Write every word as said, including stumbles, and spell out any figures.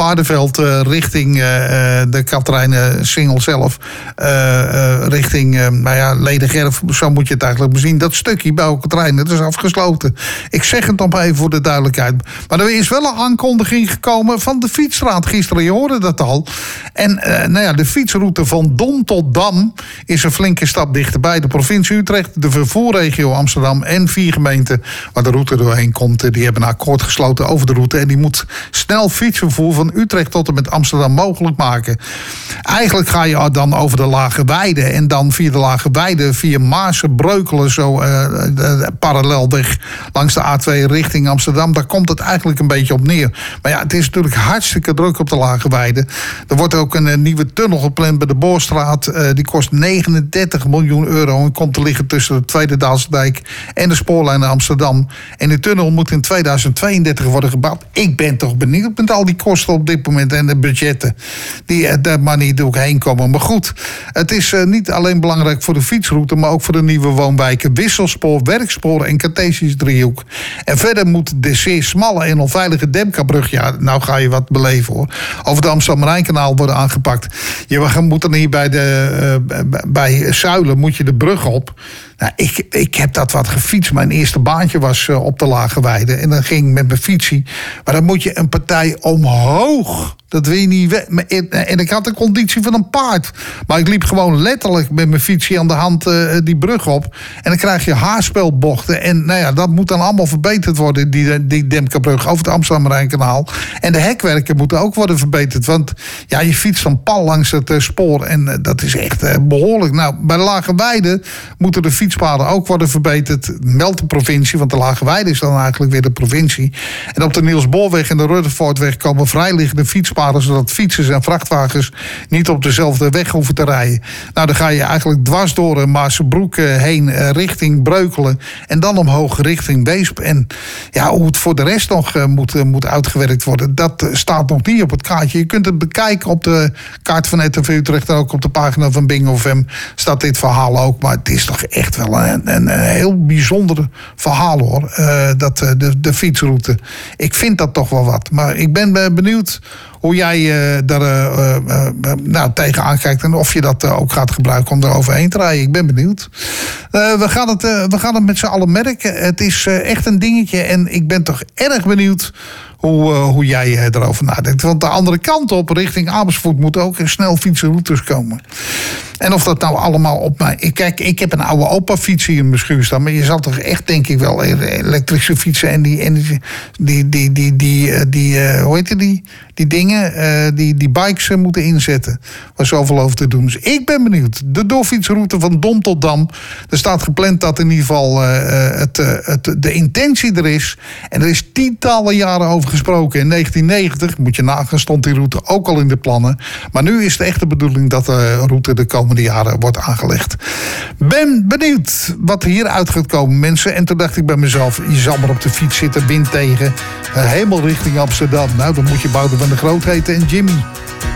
Paardenveld uh, richting uh, de Katrijnen-Singel zelf. Uh, uh, richting, uh, nou ja, Ledengerf, zo moet je het eigenlijk bezien. Dat stukje bij Katrijnen, dat is afgesloten. Ik zeg het nog even voor de duidelijkheid. Maar er is wel een aankondiging gekomen van de fietsstraat gisteren. Je hoorde dat al. En uh, nou ja, de fietsroute van Dom tot Dam is een flinke stap dichterbij. De provincie Utrecht, de vervoerregio Amsterdam en vier gemeenten waar de route doorheen komt, die hebben een akkoord gesloten over de route. En die moet snel fietsvervoer van Utrecht tot en met Amsterdam mogelijk maken. Eigenlijk ga je dan over de Lage Weide en dan via de Lage Weide, via Maarsen, Breukelen, zo uh, uh, parallelweg langs de A twee richting Amsterdam. Daar komt het eigenlijk een beetje op neer. Maar ja, het is natuurlijk hartstikke druk op de Lage Weide. Er wordt ook een, een nieuwe tunnel gepland bij de Boorstraat. Uh, die kost negenendertig miljoen euro en komt te liggen tussen de Tweede Daalsdijk en de spoorlijn naar Amsterdam. En de tunnel moet in tweeduizend tweeëndertig worden gebouwd. Ik ben toch benieuwd met al die kosten op dit moment en de budgetten die daar maar niet ook heen komen. Maar goed, het is uh, niet alleen belangrijk voor de fietsroute, maar ook voor de nieuwe woonwijken, wisselspoor, werkspoor en Cartesisch driehoek. En verder moet de zeer smalle en onveilige Demkabrug, ja, nou ga je wat beleven hoor, over de Amsterdam-Rijnkanaal worden aangepakt. Je moet dan hier bij de uh, bij Zuilen moet je de brug op. Nou, ik, ik heb dat wat gefietst. Mijn eerste baantje was uh, op de Lage Weide. En dan ging ik met mijn fietsie. Maar dan moet je een partij omhoog. Dat wil je niet. We- en ik had de conditie van een paard. Maar ik liep gewoon letterlijk met mijn fietsie aan de hand uh, die brug op. En dan krijg je haarspelbochten. En nou ja, dat moet dan allemaal verbeterd worden. Die, die Demkabrug over het Amsterdam-Rijnkanaal. En de hekwerken moeten ook worden verbeterd. Want ja, je fietst dan pal langs het uh, spoor. En uh, dat is echt uh, behoorlijk. Nou, bij de Lage Weide moeten de fietspaden ook worden verbeterd. Meldt de provincie, want de Lage Weide is dan eigenlijk weer de provincie. En op de Niels Boorweg en de Rutherfordweg komen vrijliggende fietspaden, zodat fietsers en vrachtwagens niet op dezelfde weg hoeven te rijden. Nou, dan ga je eigenlijk dwars door een Maarsebroek heen uh, richting Breukelen en dan omhoog richting Weesp. En ja, hoe het voor de rest nog uh, moet, uh, moet uitgewerkt worden, dat uh, staat nog niet op het kaartje. Je kunt het bekijken op de kaart van R T V Utrecht en ook op de pagina van Bingo F M staat dit verhaal ook. Maar het is toch echt wel een, een, een heel bijzonder verhaal hoor, uh, dat, uh, de, de fietsroute. Ik vind dat toch wel wat. Maar ik ben uh, benieuwd hoe jij uh, daar uh, uh, uh, nou, tegenaan kijkt en of je dat uh, ook gaat gebruiken om er overheen te rijden. Ik ben benieuwd. Uh, we, gaan het, uh, we gaan het met z'n allen merken. Het is uh, echt een dingetje en ik ben toch erg benieuwd hoe, uh, hoe jij uh, erover nadenkt. Want de andere kant op, richting Amersfoort, moeten ook snel fietsenroutes komen. En of dat nou allemaal op mij... Ik, kijk, ik heb een oude opa-fiets hier in mijn schuur staan, maar je zal toch echt, denk ik wel, elektrische fietsen en die, en die, die, die, die, die, die uh, hoe heet die, die dingen, uh, die, die bikes uh, moeten inzetten. Waar zoveel over te doen is. Ik ben benieuwd. De doorfietsroute van Dom tot Dam. Er staat gepland dat in ieder geval uh, het, uh, het, de intentie er is. En er is tientallen jaren over gesproken. In negentien negentig, moet je nagaan, stond die route ook al in de plannen. Maar nu is het echt de bedoeling dat de route de komende jaren wordt aangelegd. Ben benieuwd wat hieruit gaat komen, mensen. En toen dacht ik bij mezelf, je zal maar op de fiets zitten, wind tegen. Uh, helemaal richting Amsterdam. Nou, dan moet je Boudewijn de Groot heten en Jimmy.